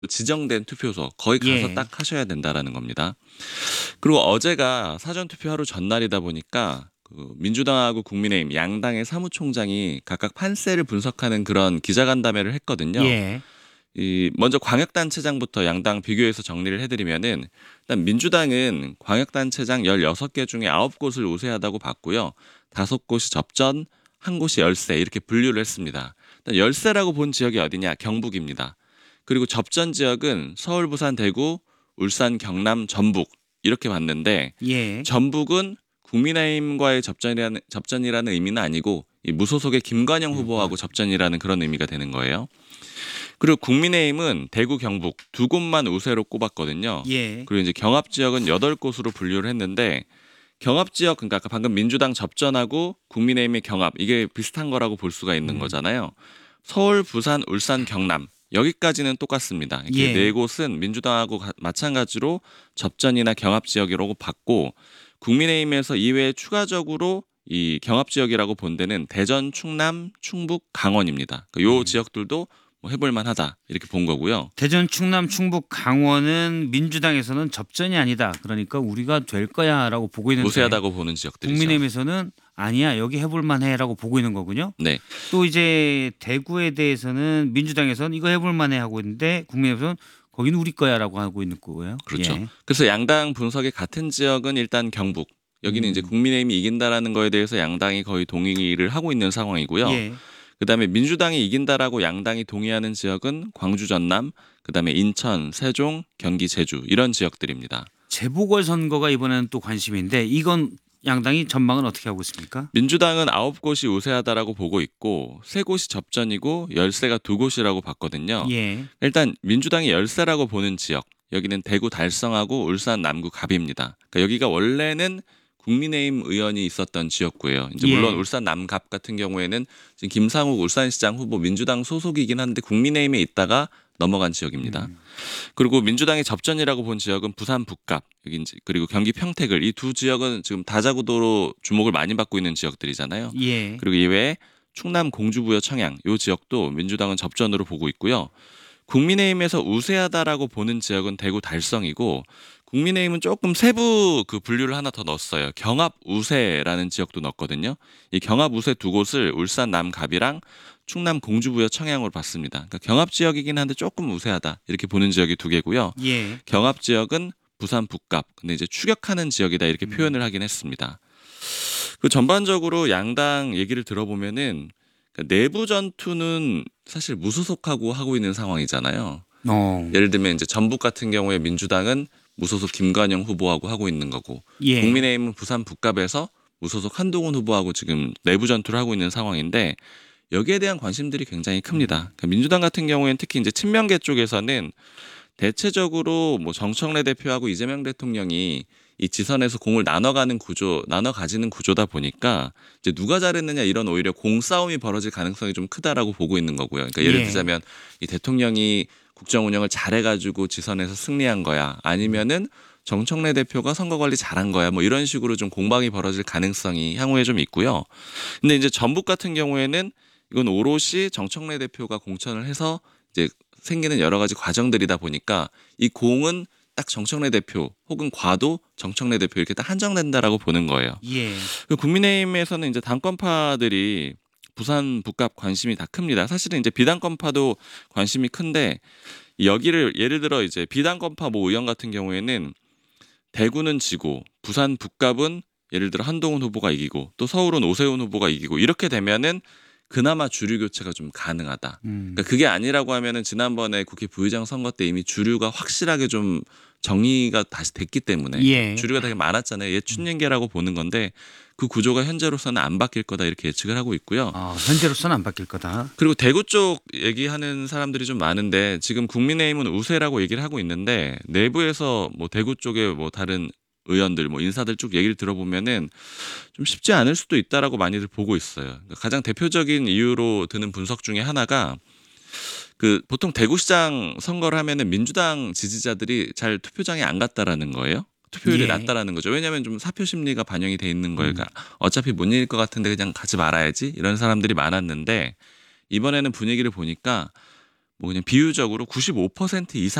지정된 투표소 거기 가서 예. 딱 하셔야 된다라는 겁니다. 그리고 어제가 사전투표 하루 전날이다 보니까 그 민주당하고 국민의힘 양당의 사무총장이 각각 판세를 분석하는 그런 기자간담회를 했거든요. 예. 이 먼저 광역단체장부터 양당 비교해서 정리를 해드리면은 일단 민주당은 광역단체장 16개 중에 9곳을 우세하다고 봤고요. 5곳이 접전, 1곳이 열세 이렇게 분류를 했습니다. 일단 열세라고 본 지역이 어디냐? 경북입니다. 그리고 접전 지역은 서울, 부산, 대구, 울산, 경남, 전북 이렇게 봤는데 예. 전북은 국민의힘과의 접전이라는 의미는 아니고 이 무소속의 김관영 후보하고 접전이라는 그런 의미가 되는 거예요. 그리고 국민의힘은 대구, 경북 두 곳만 우세로 꼽았거든요. 예. 그리고 이제 경합 지역은 8곳으로 분류를 했는데 경합 지역 그러니까 아까 방금 민주당 접전하고 국민의힘의 경합 이게 비슷한 거라고 볼 수가 있는 거잖아요. 서울, 부산, 울산, 경남 여기까지는 똑같습니다. 이렇게 예. 네 곳은 민주당하고 마찬가지로 접전이나 경합 지역이라고 봤고 국민의힘에서 이외에 추가적으로 이 경합 지역이라고 본 데는 대전, 충남, 충북, 강원입니다. 요 지역들도 뭐 해볼 만하다 이렇게 본 거고요. 대전, 충남, 충북, 강원은 민주당에서는 접전이 아니다. 그러니까 우리가 될 거야라고 보고 있는데 우세하다고 보는 지역들이죠. 국민의힘에서는 아니야 여기 해볼 만해라고 보고 있는 거군요. 네, 또 이제 대구에 대해서는 민주당에서는 이거 해볼 만해 하고 있는데 국민의힘에서는 거기는 우리 거야라고 하고 있는 거고요. 그렇죠. 예. 그래서 양당 분석의 같은 지역은 일단 경북. 여기는 이제 국민의힘이 이긴다라는 거에 대해서 양당이 거의 동의를 하고 있는 상황이고요. 예. 그다음에 민주당이 이긴다라고 양당이 동의하는 지역은 광주, 전남, 그다음에 인천, 세종, 경기, 제주 이런 지역들입니다. 재보궐 선거가 이번에는 또 관심인데 이건 양당이 전망은 어떻게 하고 있습니까? 민주당은 9곳이 우세하다라고 보고 있고 3곳이 접전이고 열세가 2곳이라고 봤거든요. 예. 일단 민주당이 열세라고 보는 지역 여기는 대구 달성하고 울산 남구 갑입니다. 그러니까 여기가 원래는 국민의힘 의원이 있었던 지역구예요. 이제 예. 물론 울산 남갑 같은 경우에는 지금 김상욱 울산시장 후보 민주당 소속이긴 한데 국민의힘에 있다가 넘어간 지역입니다. 그리고 민주당이 접전이라고 본 지역은 부산 북갑 여기 이제 그리고 경기 평택을 이 두 지역은 지금 다자구도로 주목을 많이 받고 있는 지역들이잖아요. 예. 그리고 이외에 충남 공주부여 청양 이 지역도 민주당은 접전으로 보고 있고요. 국민의힘에서 우세하다라고 보는 지역은 대구 달성이고 국민의힘은 조금 세부 그 분류를 하나 더 넣었어요. 경합 우세라는 지역도 넣었거든요. 이 경합 우세 2곳을 울산 남갑이랑 충남 공주부여 청양으로 봤습니다. 그러니까 경합 지역이긴 한데 조금 우세하다 이렇게 보는 지역이 2개고요. 예. 경합 지역은 부산 북갑 근데 이제 추격하는 지역이다 이렇게 표현을 하긴 했습니다. 그 전반적으로 양당 얘기를 들어보면은 그러니까 내부 전투는 사실 무소속하고 하고 있는 상황이잖아요. 예를 들면 이제 전북 같은 경우에 민주당은 무소속 김관영 후보하고 하고 있는 거고 예. 국민의힘은 부산 북갑에서 무소속 한동훈 후보하고 지금 내부 전투를 하고 있는 상황인데 여기에 대한 관심들이 굉장히 큽니다. 그러니까 민주당 같은 경우에는 특히 이제 친명계 쪽에서는 대체적으로 뭐 정청래 대표하고 이재명 대통령이 이 지선에서 공을 나눠가는 구조, 나눠 가지는 구조다 보니까 이제 누가 잘했느냐 이런 오히려 공싸움이 벌어질 가능성이 좀 크다라고 보고 있는 거고요. 그러니까 예를 예. 들자면 이 대통령이 국정 운영을 잘해가지고 지선에서 승리한 거야, 아니면은 정청래 대표가 선거 관리 잘한 거야, 뭐 이런 식으로 좀 공방이 벌어질 가능성이 향후에 좀 있고요. 근데 이제 전북 같은 경우에는 이건 오롯이 정청래 대표가 공천을 해서 이제 생기는 여러 가지 과정들이다 보니까 이 공은 딱 정청래 대표 혹은 과도 정청래 대표 이렇게 딱 한정된다라고 보는 거예요. 예. 국민의힘에서는 이제 당권파들이 부산 북갑 관심이 다 큽니다. 사실은 이제 비당권파도 관심이 큰데 여기를 예를 들어 이제 비당권파 뭐 의원 같은 경우에는 대구는 지고 부산 북갑은 예를 들어 한동훈 후보가 이기고 또 서울은 오세훈 후보가 이기고 이렇게 되면은 그나마 주류 교체가 좀 가능하다. 그러니까 그게 아니라고 하면은 지난번에 국회 부의장 선거 때 이미 주류가 확실하게 좀 정리가 다시 됐기 때문에 예. 주류가 되게 많았잖아요. 옛 춘년계라고 보는 건데 그 구조가 현재로서는 안 바뀔 거다 이렇게 예측을 하고 있고요. 현재로서는 안 바뀔 거다. 그리고 대구 쪽 얘기하는 사람들이 좀 많은데 지금 국민의힘은 우세라고 얘기를 하고 있는데 내부에서 뭐 대구 쪽에 뭐 다른 의원들 뭐 인사들 쭉 얘기를 들어보면은 좀 쉽지 않을 수도 있다라고 많이들 보고 있어요. 그러니까 가장 대표적인 이유로 드는 분석 중에 하나가 그 보통 대구시장 선거를 하면은 민주당 지지자들이 잘 투표장에 안 갔다라는 거예요. 투표율이 예. 낮다라는 거죠. 왜냐하면 좀 사표 심리가 반영이 돼 있는 거예요. 그러니까 어차피 못 이길 것 같은데 그냥 가지 말아야지 이런 사람들이 많았는데 이번에는 분위기를 보니까 뭐 그냥 비유적으로 95% 이상